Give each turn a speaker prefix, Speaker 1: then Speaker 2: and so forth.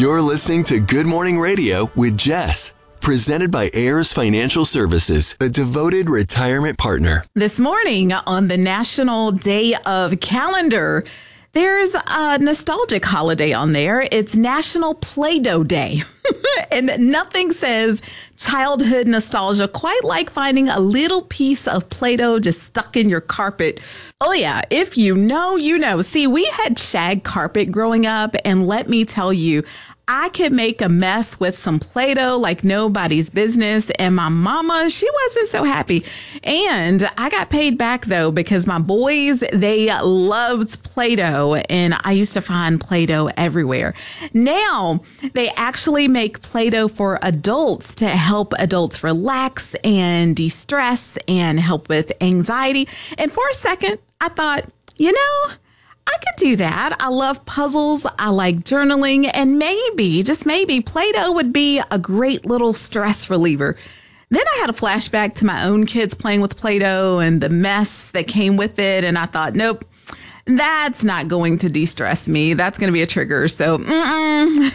Speaker 1: You're listening to Good Morning Radio with Jess, presented by Heirs Financial Services, a devoted retirement partner.
Speaker 2: This morning on the National Day of Calendar, there's a nostalgic holiday on there. It's National Play-Doh Day. And nothing says childhood nostalgia quite like finding a little piece of Play-Doh just stuck in your carpet. Oh yeah, if you know, you know. See, we had shag carpet growing up, and let me tell you, I could make a mess with some Play-Doh like nobody's business. And my mama, she wasn't so happy. And I got paid back, though, because my boys, they loved Play-Doh. And I used to find Play-Doh everywhere. Now, they actually make Play-Doh for adults to help adults relax and de-stress and help with anxiety. And for a second, I thought, you know, I could do that. I love puzzles. I like journaling. And maybe, just maybe, Play-Doh would be a great little stress reliever. Then I had a flashback to my own kids playing with Play-Doh and the mess that came with it. And I thought, nope, that's not going to de-stress me. That's going to be a trigger. So,